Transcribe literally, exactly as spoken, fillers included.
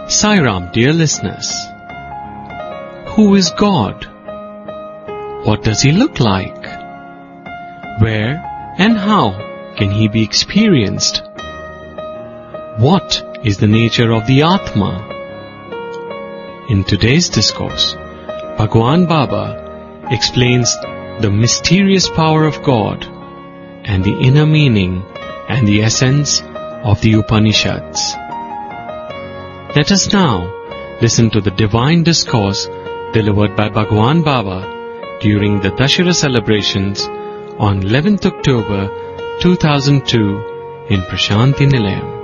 Sai Ram, dear listeners. Who is God? What does He look like? Where and how can He be experienced? What is the nature of the Atma? In today's discourse, Bhagwan Baba explains the mysterious power of God and the inner meaning and the essence of the Upanishads. Let us now listen to the divine discourse delivered by Bhagwan Baba during the Dashera celebrations on eleventh October two thousand two in Prashanti Nilayam.